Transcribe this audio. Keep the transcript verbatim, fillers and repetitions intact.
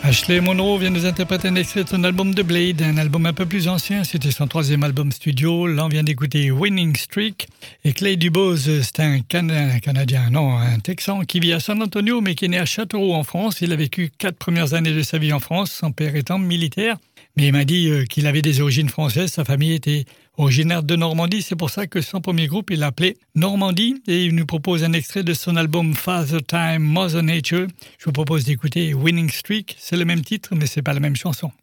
Ashley Monroe vient nous interpréter un extrait de son album The Blade, un album un peu plus ancien, c'était son troisième album studio. Là on vient d'écouter Winning Streak. Et Clay Dubose, c'est un, Can- un Canadien, non, un Texan qui vit à San Antonio mais qui est né à Châteauroux en France. Il a vécu quatre premières années de sa vie en France, son père étant militaire. Mais il m'a dit euh, qu'il avait des origines françaises, sa famille était originaire de Normandie, c'est pour ça que son premier groupe, il l'appelait Normandie, et il nous propose un extrait de son album Father Time, Mother Nature. Je vous propose d'écouter Winning Streak, c'est le même titre, mais c'est pas la même chanson.